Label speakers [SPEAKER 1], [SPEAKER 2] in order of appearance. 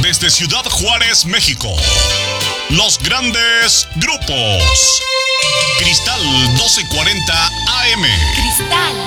[SPEAKER 1] Desde Ciudad Juárez, México. Los grandes grupos. Cristal 1240 AM.
[SPEAKER 2] Cristal